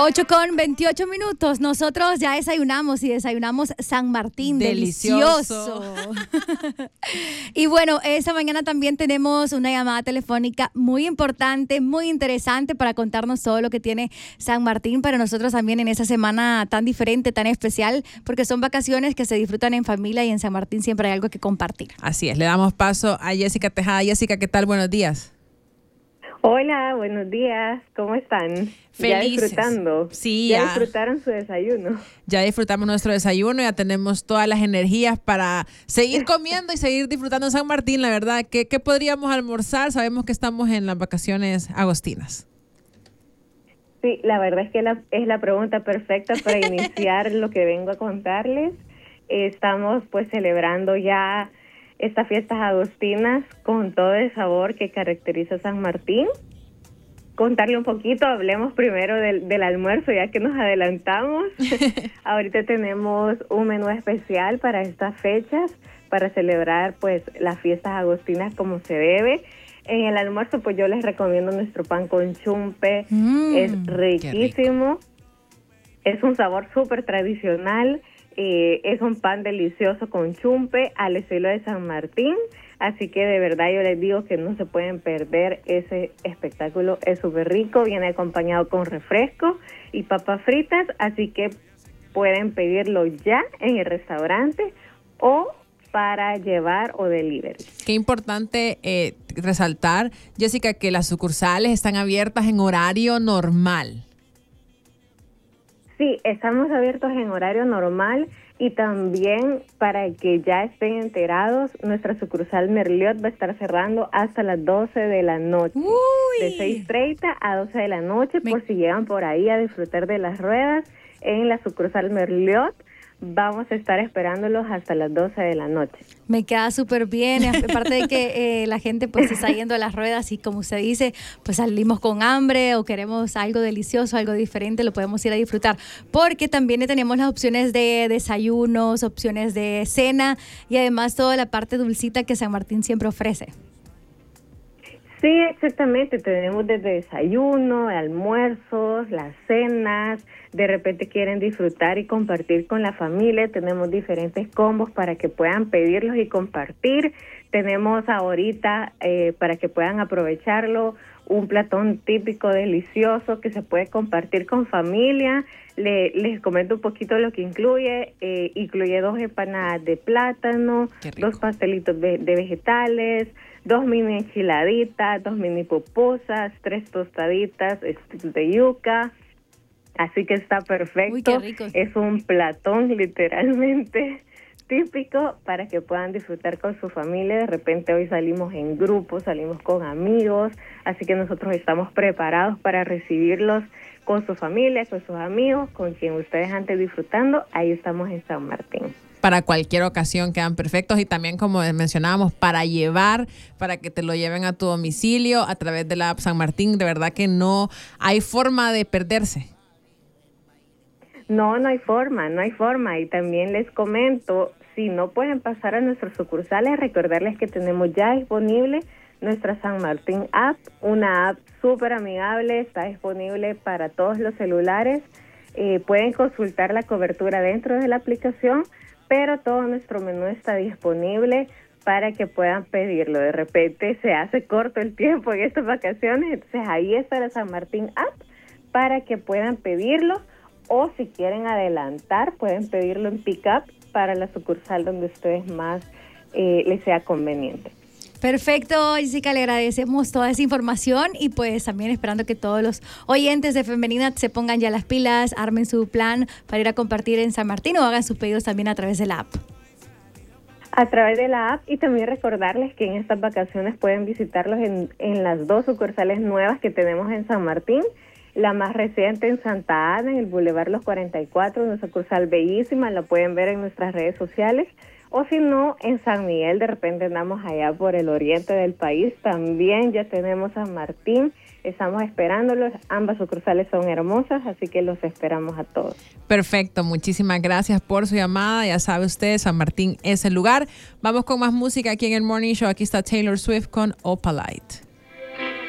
8:28. Nosotros ya desayunamos y desayunamos San Martín. Delicioso. Y bueno, esta mañana también tenemos una llamada telefónica muy importante, muy interesante para contarnos todo lo que tiene San Martín para nosotros también en esa semana tan diferente, tan especial, porque son vacaciones que se disfrutan en familia y en San Martín siempre hay algo que compartir. Así es, le damos paso a Jessica Tejada. Jessica, ¿qué tal? Buenos días. Hola, buenos días. ¿Cómo están? Felices. ¿Ya disfrutando? Sí, ¿Ya disfrutaron su desayuno? Ya disfrutamos nuestro desayuno, ya tenemos todas las energías para seguir comiendo y seguir disfrutando San Martín. La verdad, ¿qué podríamos almorzar? Sabemos que estamos en las vacaciones agostinas. Sí, la verdad es que es la pregunta perfecta para iniciar lo que vengo a contarles. Estamos pues celebrando ya estas fiestas agostinas con todo el sabor que caracteriza San Martín. Contarle un poquito, hablemos primero del almuerzo, ya que nos adelantamos. Ahorita tenemos un menú especial para estas fechas, para celebrar pues las fiestas agostinas como se debe. En el almuerzo pues yo les recomiendo nuestro pan con chumpe, es riquísimo, es un sabor súper tradicional. Es un pan delicioso con chumpe al estilo de San Martín, así que de verdad yo les digo que no se pueden perder ese espectáculo, es súper rico, viene acompañado con refresco y papas fritas, así que pueden pedirlo ya en el restaurante o para llevar o delivery. Qué importante resaltar, Jessica, que las sucursales están abiertas en horario normal. Sí, estamos abiertos en horario normal y también para que ya estén enterados, nuestra sucursal Merliot va a estar cerrando hasta las 12 de la noche. Uy. De 6:30 a 12 de la noche, por si llegan por ahí a disfrutar de las ruedas. En la sucursal Merliot vamos a estar esperándolos hasta las 12 de la noche. Me queda súper bien, aparte de que la gente pues se está yendo a las ruedas y como usted dice, pues salimos con hambre o queremos algo delicioso, algo diferente, lo podemos ir a disfrutar, porque también tenemos las opciones de desayunos, opciones de cena y además toda la parte dulcita que San Martín siempre ofrece. Sí, exactamente, tenemos desde desayuno, almuerzos, las cenas, de repente quieren disfrutar y compartir con la familia, tenemos diferentes combos para que puedan pedirlos y compartir, tenemos ahorita para que puedan aprovecharlo, un platón típico delicioso que se puede compartir con familia. Les comento un poquito lo que incluye. Incluye 2 empanadas de plátano, 2 pastelitos de vegetales, 2 mini enchiladitas, 2 mini pupusas, 3 tostaditas de yuca. Así que está perfecto. Uy, qué rico. Es un platón literalmente típico para que puedan disfrutar con su familia. De repente hoy salimos en grupo, salimos con amigos, así que nosotros estamos preparados para recibirlos con su familia, con sus amigos, con quien ustedes antes disfrutando. Ahí estamos en San Martín. Para cualquier ocasión quedan perfectos y también, como mencionábamos, para llevar, para que te lo lleven a tu domicilio a través de la app San Martín. De verdad que no hay forma de perderse. No hay forma. Y también les comento, si no pueden pasar a nuestras sucursales, recordarles que tenemos ya disponible nuestra San Martín app, una app súper amigable, está disponible para todos los celulares. Pueden consultar la cobertura dentro de la aplicación, pero todo nuestro menú está disponible para que puedan pedirlo. De repente se hace corto el tiempo en estas vacaciones, entonces ahí está la San Martín app para que puedan pedirlo. O si quieren adelantar, pueden pedirlo en pick-up para la sucursal donde ustedes más les sea conveniente. Perfecto, Jessica, le agradecemos toda esa información y pues también esperando que todos los oyentes de Femenina se pongan ya las pilas, armen su plan para ir a compartir en San Martín o hagan sus pedidos también a través de la app. A través de la app y también recordarles que en estas vacaciones pueden visitarlos en las 2 sucursales nuevas que tenemos en San Martín. La más reciente en Santa Ana, en el Boulevard Los 44, una sucursal bellísima, la pueden ver en nuestras redes sociales. O si no, en San Miguel, de repente andamos allá por el oriente del país, también ya tenemos San Martín, estamos esperándolos, ambas sucursales son hermosas, así que los esperamos a todos. Perfecto, muchísimas gracias por su llamada, ya sabe usted, San Martín es el lugar. Vamos con más música aquí en el Morning Show, aquí está Taylor Swift con Opalite.